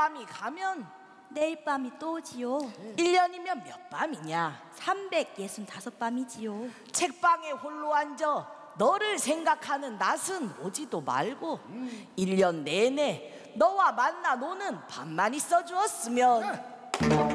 밤이 가면 내일 밤이 또지요. 1년이면 몇 밤이냐? 365밤이지요. 책방에 홀로 앉아 너를 생각하는 낮은 오지도 말고 1년 내내 너와 만나 노는 밤만 있어 주었으면